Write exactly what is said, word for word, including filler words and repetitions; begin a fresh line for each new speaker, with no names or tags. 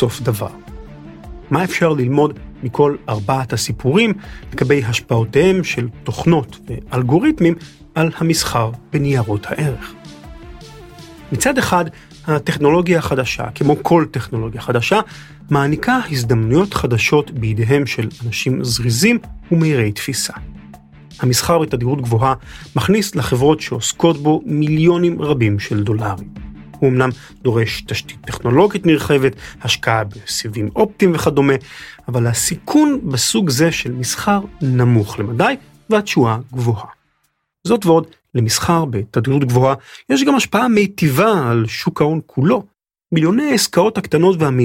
סוף דבר. מה אפשר ללמוד מכל ארבעת הסיפורים לגבי השפעותיהם של תוכנות ואלגוריתמים על המסחר בניירות הערך? מצד אחד, הטכנולוגיה החדשה, כמו כל טכנולוגיה חדשה, מעניקה הזדמנויות חדשות בידיהם של אנשים זריזים ומהירי תפיסה. המסחר בתדירות גבוהה מכניס לחברות שעוסקות בו מיליונים רבים של דולרים. הוא אמנם דורש תשתית טכנולוגית נרחבת, השקעה בסיבים אופטיים וכדומה, אבל הסיכון בסוג זה של מסחר נמוך למדי והתשואה גבוהה. זאת ועוד, למסחר בתדירות גבוהה יש גם השפעה מיטיבה על שוק ההון כולו. מיליוני העסקאות הקטנות והמהירות